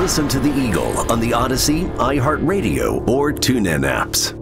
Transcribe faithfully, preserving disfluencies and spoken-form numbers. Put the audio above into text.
Listen to The Eagle on the Odyssey, iHeartRadio, or TuneIn apps.